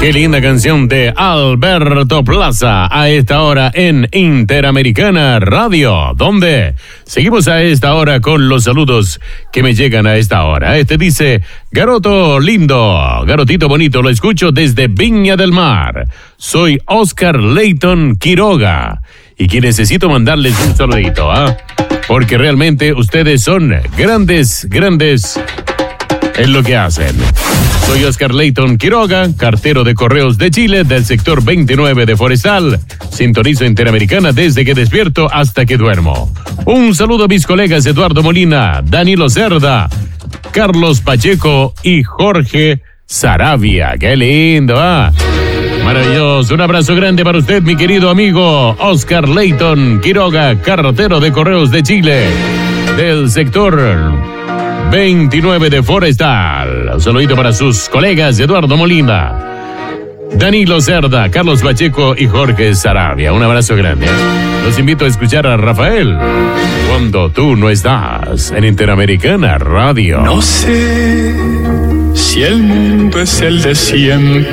Qué linda canción de Alberto Plaza a esta hora en Interamericana Radio, donde seguimos a esta hora con los saludos que me llegan a esta hora. Este dice: Garoto lindo, garotito bonito, lo escucho desde Viña del Mar. Soy Oscar Leighton Quiroga y que necesito mandarles un saludito, porque realmente ustedes son grandes en lo que hacen. Soy Oscar Leighton Quiroga, cartero de Correos de Chile, del sector 29 de Forestal. Sintonizo Interamericana desde que despierto hasta que duermo. Un saludo a mis colegas Eduardo Molina, Danilo Cerda, Carlos Pacheco y Jorge Saravia. ¡Qué lindo, Maravilloso. Un abrazo grande para usted, mi querido amigo Oscar Leighton Quiroga, cartero de Correos de Chile, del sector 29 de Forestal. Un saludito para sus colegas Eduardo Molina, Danilo Cerda, Carlos Pacheco y Jorge Saravia. Un abrazo grande. Los invito a escuchar a Rafael Cuando tú no estás en Interamericana Radio. No sé si el mundo es el de siempre